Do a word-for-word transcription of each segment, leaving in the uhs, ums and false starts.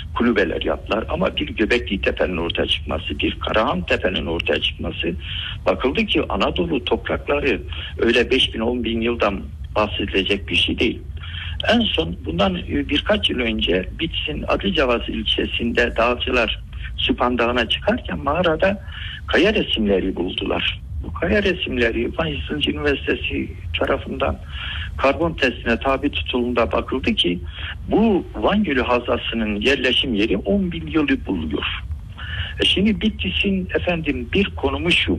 kulübeler yaptılar. Ama bir Göbekli Tepe'nin ortaya çıkması, bir Karahan Tepe'nin ortaya çıkması, bakıldı ki Anadolu toprakları öyle beş bin on bin yıldan bahsedilecek bir şey değil. En son bundan birkaç yıl önce Bitlis'in Adıcavaz ilçesinde dağcılar Süphan Dağı'na çıkarken mağarada kaya resimleri buldular. Bu kaya resimleri Van Yıldız Üniversitesi tarafından karbon testine tabi tutulduğunda bakıldı ki bu Van Gölü Havzası'nın yerleşim yeri on bin yılı buluyor. E şimdi Bitlis'in efendim bir konumu şu.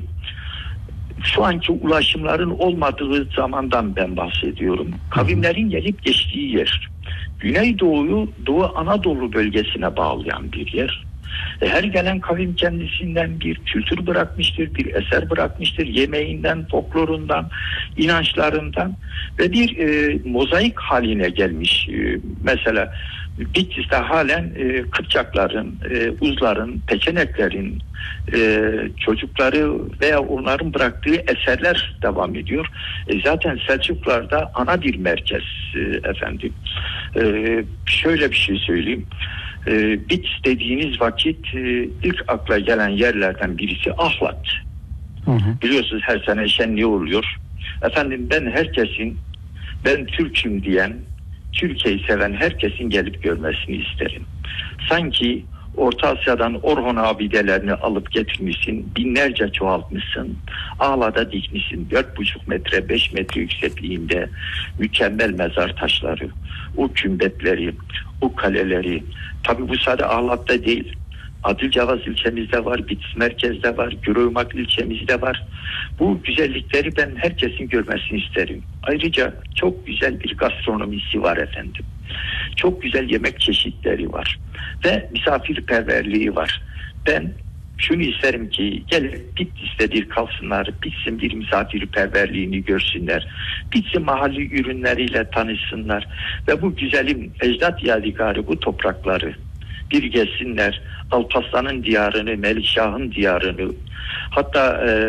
Şu anki ulaşımların olmadığı zamandan ben bahsediyorum. Kavimlerin gelip geçtiği yer. Güneydoğu'yu Doğu Anadolu bölgesine bağlayan bir yer. Her gelen kavim kendisinden bir kültür bırakmıştır, bir eser bırakmıştır. Yemeğinden, folklorundan, inançlarından ve bir e, mozaik haline gelmiş. E, mesela Bitlis'te halen e, Kıpçakların, e, Uzların, Peçeneklerin e, çocukları veya onların bıraktığı eserler devam ediyor. E, zaten Selçuklular'da ana bir merkez e, efendim. E, şöyle bir şey söyleyeyim. E, Bitlis dediğiniz vakit e, ilk akla gelen yerlerden birisi Ahlat. Hı hı. Biliyorsunuz her sene şenliği oluyor. Efendim ben herkesin, ben Türk'üm diyen, Türkiye'yi seven herkesin gelip görmesini isterim. Sanki Orta Asya'dan Orhon abidelerini alıp getirmişsin, binlerce çoğaltmışsın, ağlada dikmişsin, dört buçuk metre, beş metre yüksekliğinde mükemmel mezar taşları, o kümbetleri, o kaleleri, tabi bu sadece Ağlat'ta değil, Adıcavaz ilçemizde var, Bitlis merkezde var, Güröymak ilçemizde var. Bu güzellikleri ben herkesin görmesini isterim. Ayrıca çok güzel bir gastronomisi var efendim. Çok güzel yemek çeşitleri var. Ve misafirperverliği var. Ben şunu isterim ki gelip Bitlis'te bir kalsınlar, Bitlis'in bir misafirperverliğini görsünler. Bitlis'in mahalli ürünleriyle tanışsınlar. Ve bu güzelim ecdat yadigarı, bu toprakları bir gelsinler. Alparslan'ın diyarını, Melikşah'ın diyarını, hatta e,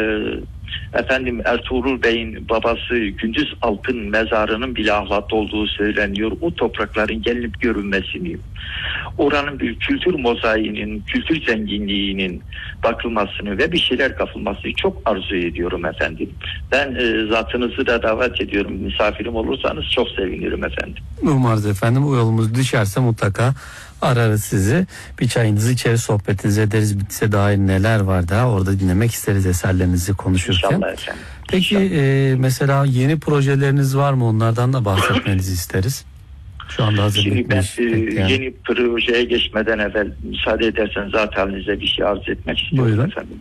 efendim Ertuğrul Bey'in babası Gündüz Alp'ın mezarının bile Ahlat'ta olduğu söyleniyor. O toprakların gelinip görünmesini, oranın bir kültür mozaiğinin, kültür zenginliğinin bakılmasını ve bir şeyler kapılmasını çok arzu ediyorum efendim. Ben e, zatınızı da davet ediyorum. Misafirim olursanız çok sevinirim efendim. Umarız efendim. O yolumuz düşerse mutlaka ararız sizi. Bir çayınızı içeri, sohbetinizi ederiz. Bitlis'e dair neler var da orada dinlemek isteriz eserlerinizi konuşurken. İnşallah efendim. Peki e, mesela yeni projeleriniz var mı? Onlardan da bahsetmenizi isteriz. Şu anda hazır. Şimdi ben e, yani. yeni projeye geçmeden evvel müsaade ederseniz zaten halinize bir şey arz etmek istiyorum. Buyurun efendim.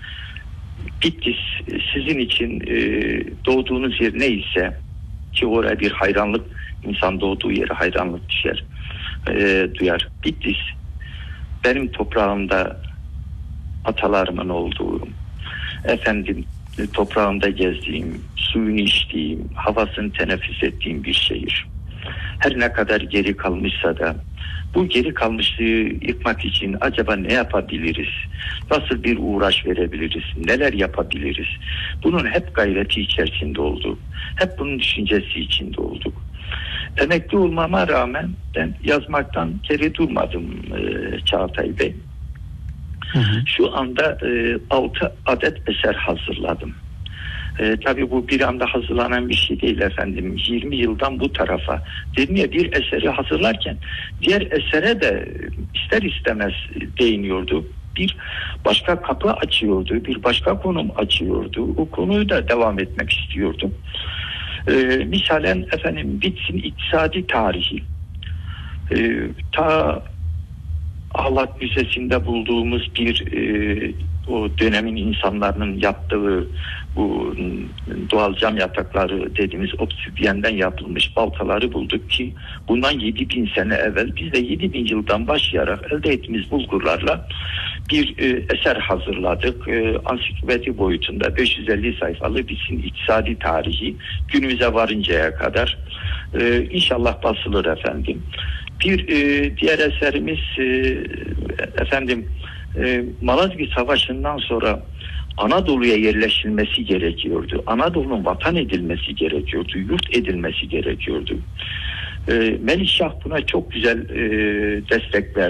Bitlis sizin için e, doğduğunuz yer neyse, ki oraya bir hayranlık, insan doğduğu yere hayranlık düşer, e, duyar. Bitlis benim toprağımda atalarımın olduğu, efendim toprağımda gezdiğim, suyunu içtiğim, havasını teneffüs ettiğim bir şehir. Her ne kadar geri kalmışsa da bu geri kalmışlığı yıkmak için acaba ne yapabiliriz? Nasıl bir uğraş verebiliriz? Neler yapabiliriz? Bunun hep gayreti içerisinde olduk. Hep bunun düşüncesi içinde olduk. Emekli olmama rağmen ben yazmaktan geri durmadım e, Çağatay Bey. Hı hı. Şu anda e, altı adet eser hazırladım. E, tabii bu bir anda hazırlanan bir şey değil efendim. yirmi yıldan bu tarafa. Dedim ya, bir eseri hazırlarken diğer esere de ister istemez değiniyordu. Bir başka kapı açıyordu. Bir başka konum açıyordu. O konuyu da devam etmek istiyordu. E, misalen efendim Bitlis'in iktisadi tarihi. E, ta Ahlat Müzesi'nde bulduğumuz bir e, o dönemin insanların yaptığı bu doğal cam yatakları dediğimiz obsidiyenden yapılmış baltaları bulduk ki bundan yedi bin sene evvel biz de yedi bin yıldan başlayarak elde ettiğimiz bulgurlarla bir e, eser hazırladık. E, ansiklopedi boyutunda beş yüz elli sayfalı Bitlis'in iktisadi tarihi günümüze varıncaya kadar e, inşallah basılır efendim. Bir e, diğer eserimiz e, efendim e, Malazgirt Savaşı'ndan sonra Anadolu'ya yerleşilmesi gerekiyordu. Anadolu'nun vatan edilmesi gerekiyordu. Yurt edilmesi gerekiyordu. E, Melikşah buna çok güzel e, destek verdi.